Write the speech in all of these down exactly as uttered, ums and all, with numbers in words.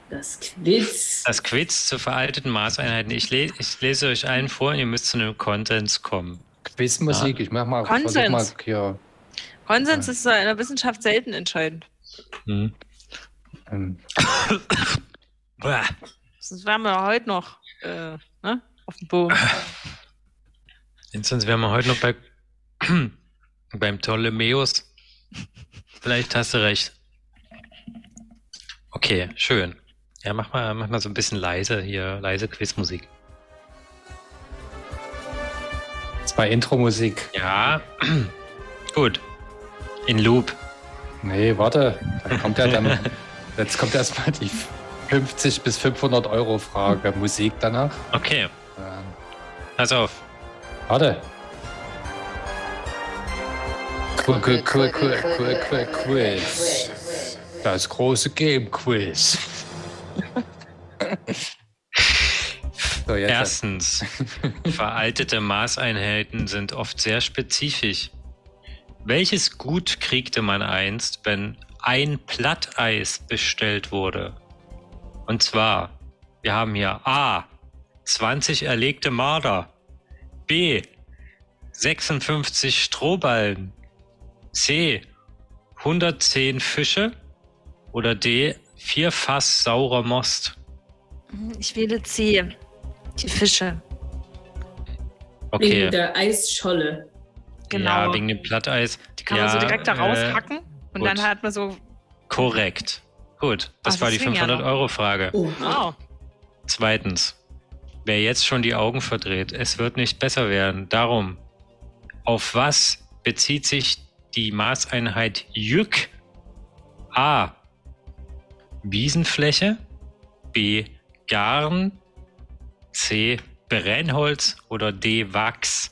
Das Quiz. Das Quiz zu veralteten Maßeinheiten. Ich, le ich lese euch allen vor und ihr müsst zu einem Konsens kommen. Quizmusik, ja. Ich mach mal, Konsens. Mal hier. Konsens ist in der Wissenschaft selten entscheidend. Hm. Ähm. Sonst wären wir heute noch äh, ne? auf dem Boden. Sonst wären wir heute noch bei beim Ptolemäus. Vielleicht hast du recht. Okay, schön. Ja, mach mal, mach mal so ein bisschen leise hier, leise Quizmusik. Zwei Intro-Musik. Ja, gut. In Loop. Nee, warte. Dann kommt ja dann. Jetzt kommt erstmal die fünfzig bis fünfhundert Euro Frage. Musik danach. Okay. Ähm. Pass auf. Warte. Cool, cool, cool, cool, cool, cool, Quiz. Das große Game Quiz. So, jetzt Erstens, veraltete Maßeinheiten sind oft sehr spezifisch. Welches Gut kriegte man einst, wenn ein Platteis bestellt wurde? Und zwar, wir haben hier A, zwanzig erlegte Marder, B, sechsundfünfzig Strohballen, C, hundertzehn Fische oder D, vier Fass saurer Most. Ich wähle C, die Fische. Okay. Wegen der Eisscholle. Genau. Ja, wegen dem Platteis. Die kann ja, man so direkt da äh, raushacken und gut. dann hat man so... Korrekt. Gut, das Ach, war die deswegen ja fünfhundert Euro Frage. Oh. Wow. Zweitens, wer jetzt schon die Augen verdreht, es wird nicht besser werden. Darum, auf was bezieht sich die Maßeinheit Jück? A, Wiesenfläche, B, Garn, C, Brennholz oder D, Wachs?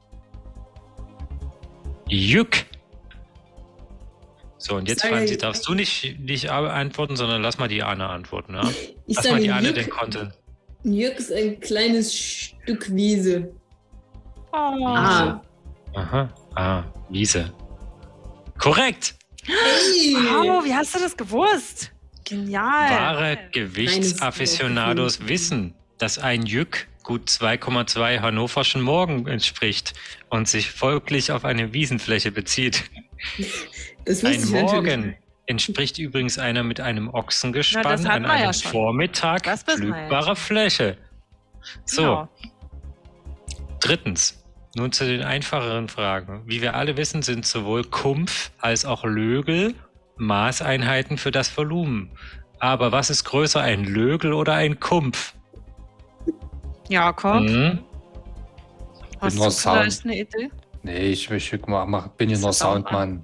Jück. So, und jetzt, Sage- Franzi, darfst du nicht, nicht antworten, sondern lass mal die Anne antworten. Ja? Ich Lass mal sage, die Anne Jück, den Content. Jück ist ein kleines Stück Wiese. Oh. Ah. Aha, ah, Wiese. Korrekt! Hey. Wow, wie hast du das gewusst? Genial. Wahre Gewichtsafficionados wissen, dass ein Jück gut zwei Komma zwei Hannoverschen Morgen entspricht und sich folglich auf eine Wiesenfläche bezieht. Das wusste Ein ich natürlich. Morgen entspricht übrigens einer mit einem Ochsengespann Na, das hatten an wir ja einem schon. Vormittag Das wissen wir pflügbarer jetzt. Fläche. So, Genau. drittens, nun zu den einfacheren Fragen. Wie wir alle wissen, sind sowohl Kumpf als auch Lögel Maßeinheiten für das Volumen. Aber was ist größer, ein Lögel oder ein Kumpf? Jakob, Hm? hast nur du Sound. vielleicht eine Idee? Nee, ich, ich mach, mach, bin hier Das nur ist auch Soundmann.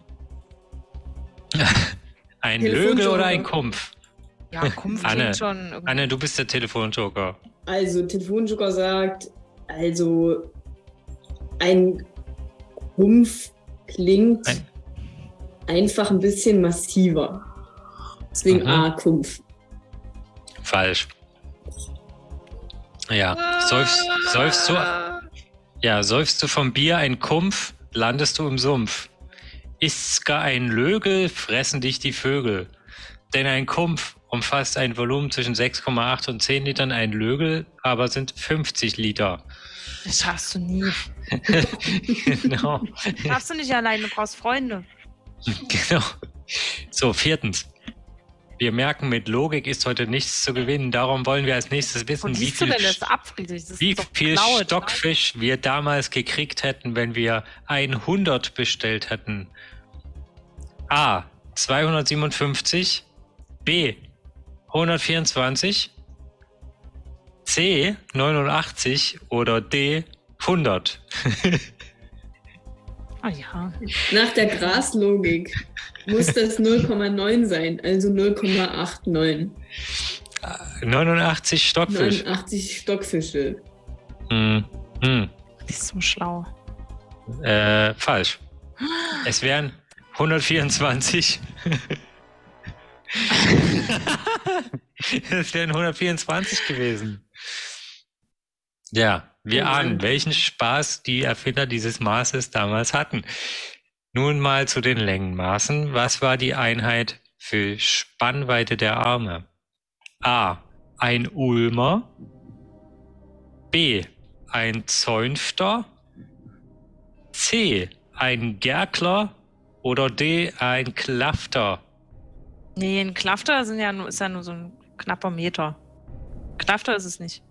Ein Telefonjoker. Lögel oder ein Kumpf? Ja, Kumpf Anne. klingt schon irgendwie. Anne, du bist der Telefonjoker. Also, Telefonjoker sagt, also ein Rumpf klingt Ein- einfach ein bisschen massiver. Deswegen Mhm. A, Kumpf. Falsch. Ja, seufst, seufst du, ja, seufst du vom Bier ein Kumpf, landest du im Sumpf. Ist's gar ein Lögel, fressen dich die Vögel. Denn ein Kumpf umfasst ein Volumen zwischen sechs Komma acht und zehn Litern, ein Lögel aber sind fünfzig Liter. Das schaffst du nie. Genau. Schaffst du nicht alleine, du brauchst Freunde. Genau. So, viertens. Wir merken, mit Logik ist heute nichts zu gewinnen. Darum wollen wir als nächstes wissen, Und wie siehst du viel, denn das ab, Friedrich? Das wie ist doch viel Cloud. Stockfisch wir damals gekriegt hätten, wenn wir hundert bestellt hätten. A. zweihundertsiebenundfünfzig. B. hundertvierundzwanzig. C. neunundachtzig. Oder D. hundert. Ah ja. Nach der Graslogik muss das null Komma neun sein, also null Komma neunundachtzig. neunundachtzig Stockfisch. neunundachtzig Stockfische. Hm. Hm. Die ist so schlau. Äh, falsch. Es wären hundertvierundzwanzig. Es wären hundertvierundzwanzig gewesen. Ja, wir Oh Mann. ahnen, welchen Spaß die Erfinder dieses Maßes damals hatten. Nun mal zu den Längenmaßen. Was war die Einheit für Spannweite der Arme? A. Ein Ulmer. B. Ein Zäunfter. C. Ein Gerkler. Oder D. Ein Klafter. Nee, ein Klafter sind ja nur, ist ja nur so ein knapper Meter. Klafter ist es nicht.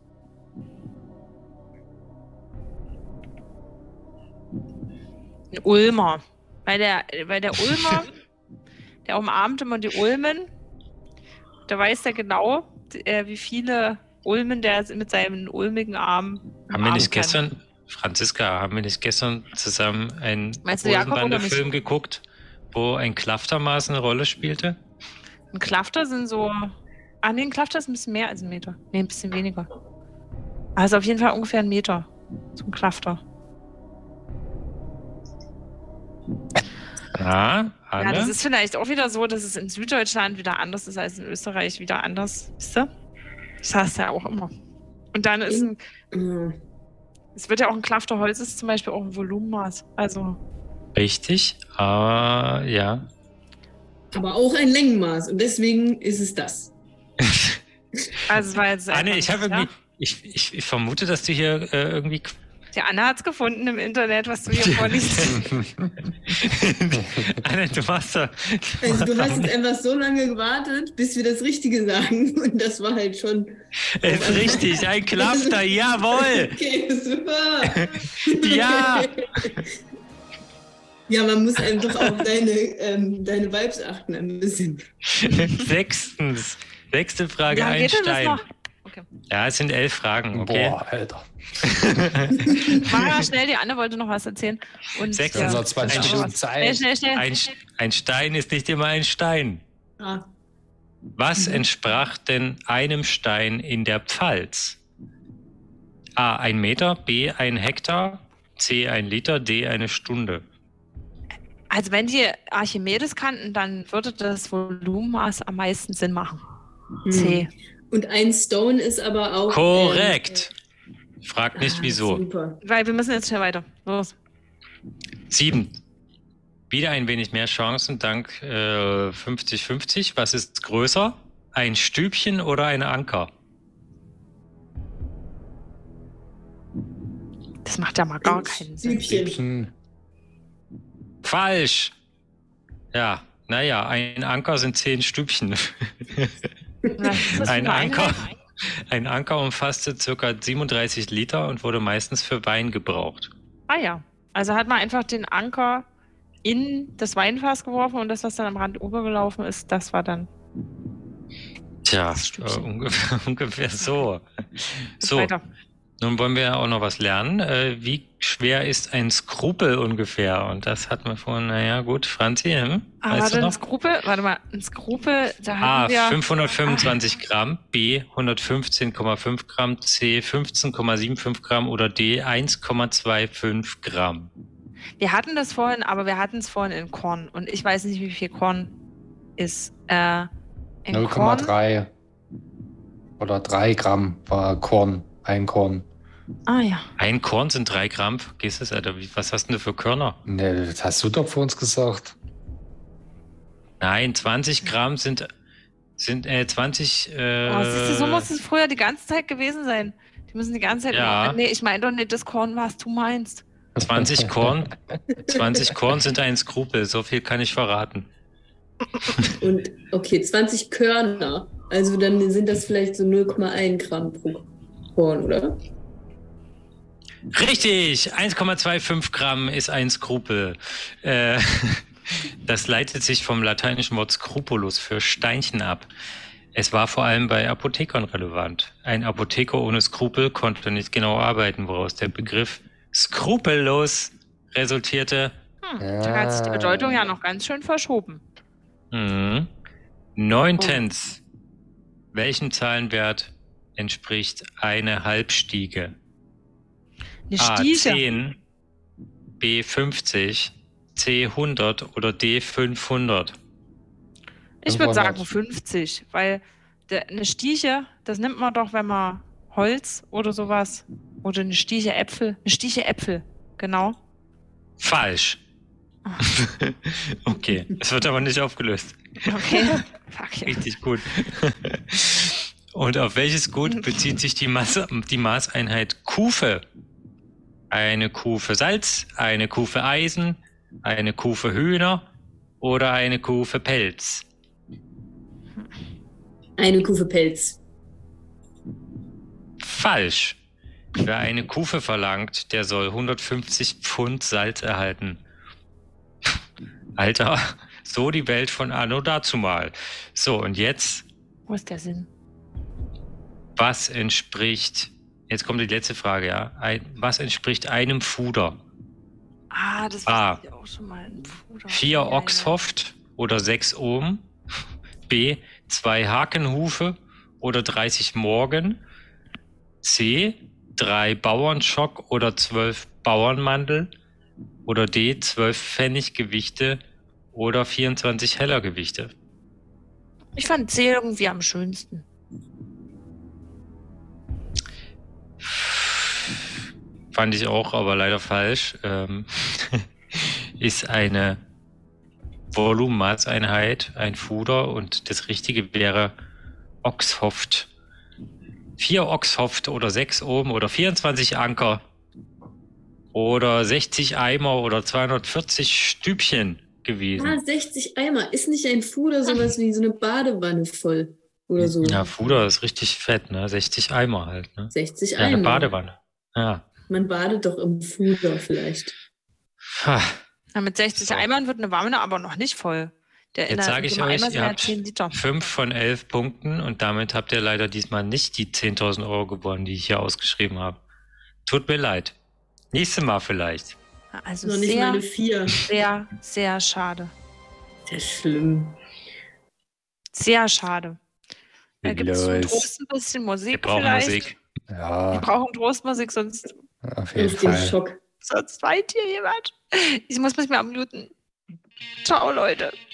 Ein Ulmer. Weil der, weil der Ulmer, der umarmt immer die Ulmen. Da weiß der genau, äh, wie viele Ulmen der mit seinen ulmigen Armen Haben wir nicht kann. gestern, Franziska, haben wir nicht gestern zusammen einen Meinst du Jakob oder mich? Film geguckt, wo ein Klaftermaß eine Rolle spielte? Ein Klafter sind so. Ah, nee, ein Klafter ist ein bisschen mehr als ein Meter. Nee, ein bisschen weniger. Also auf jeden Fall ungefähr ein Meter. So ein Klafter. Na, Anne? Ja, das ist vielleicht auch wieder so, dass es in Süddeutschland wieder anders ist als in Österreich wieder anders. Wisst ihr? Das heißt ja auch immer. Und dann ist ein. Mhm. Es wird ja auch ein Klafter Holz ist zum Beispiel auch ein Volumenmaß. Also. Richtig, aber ja. Aber auch ein Längenmaß und deswegen ist es das. Also es war jetzt Anne, einfach ich habe nicht, ja? irgendwie, ich, ich, ich vermute, dass du hier äh, irgendwie. Die Anna hat es gefunden im Internet, was du hier vorliest. Anne, du machst da. Also du hast jetzt einfach so lange gewartet, bis wir das Richtige sagen und das war halt schon... Ist richtig, ein Klafter, jawohl! Okay, super! Ja! Ja, man muss einfach auf deine, ähm, deine Vibes achten ein bisschen. Sechstens. Sechste Frage, Ja, ein geht denn das Stein. noch? Okay. Ja, es sind elf Fragen, okay? Boah, Alter. Mach mal schnell, die Anne wollte noch was erzählen. Und, Sechs- Wir haben noch zwanzig Ein- Minuten Schnell, Zeit. schnell, schnell. Ein, ein Stein ist nicht immer ein Stein. Ah, Was Mhm. entsprach denn einem Stein in der Pfalz? A. Ein Meter, B. Ein Hektar, C. Ein Liter, D. Eine Stunde. Also wenn die Archimedes kannten, dann würde das Volumenmaß am meisten Sinn machen. C. und ein Stone ist aber auch... Korrekt. Frag Ähm, nicht ah, wieso. Super. Weil wir müssen jetzt schnell weiter. Los. Sieben. Wieder ein wenig mehr Chancen dank äh, fünfzig fünfzig. Was ist größer? Ein Stübchen oder ein Anker? Das macht ja mal gar Ein keinen Sinn. Stübchen. Stübchen. Falsch. Ja, naja, ein Anker sind zehn Stübchen. Was ist das für Ein eine Anker, Einheit? ein Anker umfasste ca. siebenunddreißig Liter und wurde meistens für Wein gebraucht. Ah ja. Also hat man einfach den Anker in das Weinfass geworfen und das, was dann am Rand übergelaufen ist, das war dann Tja, Das äh, Stübchen. ungefähr, ungefähr so. So, weiter. nun wollen wir auch noch was lernen. Äh, wie schwer ist ein Skrupel ungefähr? Und das hat man vorhin, naja gut, Franzi, hm? Ah, weißt warte, du ein noch? Skrupel, warte mal, ein Skrupel, da A, hatten wir... fünfhundertfünfundzwanzig Gramm, B, hundertfünfzehn Komma fünf Gramm, C, fünfzehn Komma fünfundsiebzig Gramm oder D, eins Komma fünfundzwanzig Gramm. Wir hatten das vorhin, aber wir hatten es vorhin in Korn. Und ich weiß nicht, wie viel Korn ist. Äh, in null Komma Korn. drei oder drei Gramm war Korn, ein Korn. Ah ja. Ein Korn sind drei Gramm. Vergiss es, Alter. Wie- Was hast denn du für Körner? Ne, das hast du doch vor uns gesagt. Nein, zwanzig Gramm sind, sind äh, zwanzig. Äh, Oh, siehst du, so muss es früher die ganze Zeit gewesen sein. Die müssen die ganze Zeit. Ja. Nee, ich meine doch nicht das Korn, was du meinst. zwanzig Korn. zwanzig Korn sind ein Skrupel. So viel kann ich verraten. Und okay, zwanzig Körner. Also dann sind das vielleicht so null Komma eins Gramm pro Korn, oder? Richtig, eins Komma fünfundzwanzig Gramm ist ein Skrupel. Äh, das leitet sich vom lateinischen Wort scrupulus für Steinchen ab. Es war vor allem bei Apothekern relevant. Ein Apotheker ohne Skrupel konnte nicht genau arbeiten, woraus der Begriff skrupellos resultierte. Hm, Da hat sich die Bedeutung ja noch ganz schön verschoben. Mhm. Neuntens. Welchem Zahlenwert entspricht eine Halbstiege? Eine A Stiege. zehn, B fünfzig, C hundert oder D fünfhundert. Ich würde sagen fünfhundert. fünfzig, weil der, eine Stieche, das nimmt man doch, wenn man Holz oder sowas, oder eine Stieche Äpfel, eine Stieche Äpfel, genau. Falsch. Okay, es wird aber nicht aufgelöst. Okay, fuck ja. Richtig gut. Und auf welches Gut bezieht sich die, Masse, die Maßeinheit Kufe? Eine Kuh für Salz, eine Kuh für Eisen, eine Kuh für Hühner oder eine Kuh für Pelz? Eine Kuh für Pelz. Falsch. Wer eine Kufe verlangt, der soll hundertfünfzig Pfund Salz erhalten. Alter, so die Welt von anno dazumal. So, und jetzt, Wo ist der Sinn? was entspricht, jetzt kommt die letzte Frage, ja, Ein, was entspricht einem Fuder? Ah, das A. wusste ich auch schon mal. Ein Puder. Vier Ja, ja. Ochshoft oder sechs Ohm? B. Zwei Hakenhufe oder dreißig Morgen? C. Drei Bauernschock oder zwölf Bauernmandel? Oder D. Zwölf Pfenniggewichte oder vierundzwanzig Hellergewichte? Ich fand C irgendwie am schönsten. Fand ich auch, aber leider falsch. Ähm, ist eine Volumenmaßeinheit, ein Fuder, und das Richtige wäre Ochshoft. Vier Ochshoft oder sechs Ohm oder vierundzwanzig Anker oder sechzig Eimer oder zweihundertvierzig Stübchen gewesen. Ah, sechzig Eimer. Ist nicht ein Fuder sowas wie so eine Badewanne voll? Oder so? Ja, Fuder ist richtig fett, ne? sechzig Eimer halt, ne? sechzig Ja, Eimer. eine Badewanne. Ja. Man badet doch im Fuder vielleicht. Ha. Na, mit sechzig So. Eimern wird eine Wanne aber noch nicht voll. Der Jetzt sage ich euch, ihr habt zehn Liter. fünf von elf Punkten und damit habt ihr leider diesmal nicht die zehntausend Euro gewonnen, die ich hier ausgeschrieben habe. Tut mir leid. Nächstes Mal vielleicht. Also Noch nicht mal eine sehr, vier. sehr, sehr schade. Sehr schlimm. Sehr schade. Da gibt es zum Los. Trost ein bisschen Musik Wir brauchen vielleicht. Musik. Wir Ja, brauchen Trostmusik, sonst, auf jeden Auf den Fall. Schock. sonst weint hier jemand. Ich muss mich mal muten. Ciao, Leute.